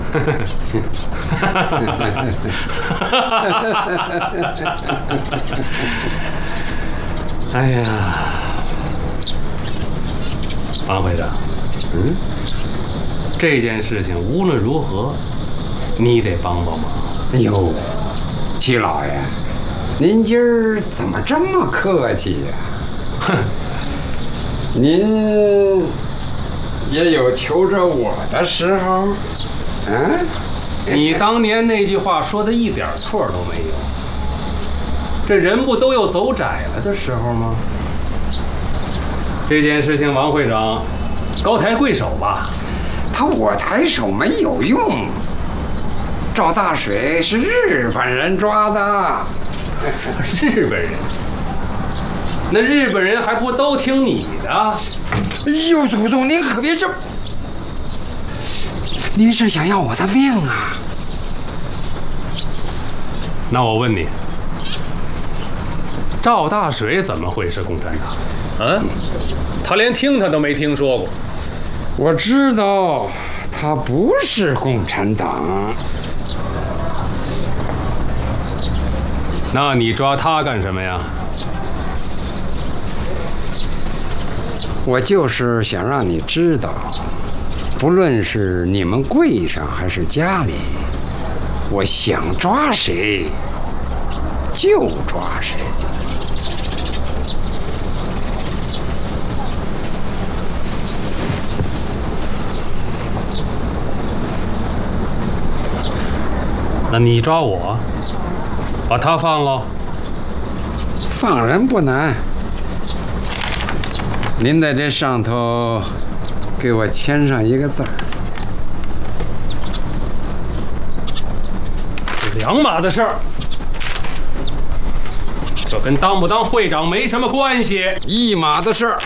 哎呀，王会长，这件事情无论如何，你得帮帮忙。 哎呦，季老爷，您今儿怎么这么客气呀？ 哼， 您也有求着我的时候， 你当年那句话说的一点错都没有。这人不都有走窄了的时候吗？这件事情，王会长，高抬贵手吧。 我抬手没有用，赵大水是日本人抓的。 日本人？那日本人还不都听你的？ 哎呦，祖宗，您可别这么，您是想要我的命啊？ 那我问你，赵大水怎么会是共产党？啊？他连听他都没听说过。 我知道他不是共产党。 那你抓他干什么呀？ 我就是想让你知道，不论是你们柜上还是家里，我想抓谁就抓谁。 那你抓我，把他放了？ 放人不难，您在这上头给我签上一个字儿。 是两码的事儿，这跟当不当会长没什么关系。 一码的事儿，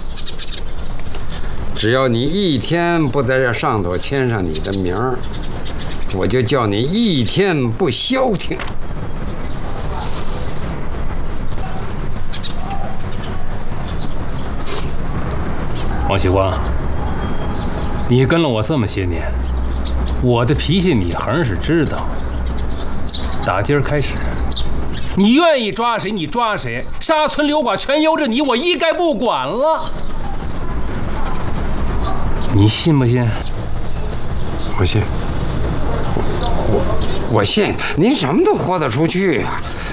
只要你一天不在这上头签上你的名儿，我就叫你一天不消停。 王喜光，你跟了我这么些年，我的脾气你还是知道。打今儿开始，你愿意抓谁你抓谁，沙村刘寡全由着你，我一概不管了。你信不信？ 我信。我信，您什么都豁得出去啊！